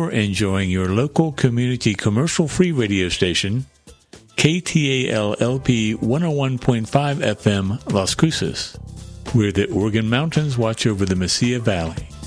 you're enjoying your local community commercial-free radio station, KTAL-LP 101.5 FM, Las Cruces, where the Organ Mountains watch over the Mesilla Valley.